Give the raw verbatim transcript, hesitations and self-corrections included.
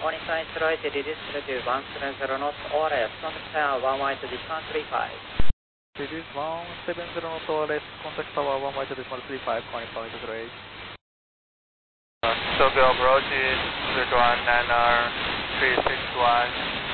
Morning signs right, it is to one seven zero knots or less, contact tower one wide to discount three five. It is one seven zero knots or less, contact tower one wide to discount three five, calling point three eight. Tokyo approach is three one nine R three six one.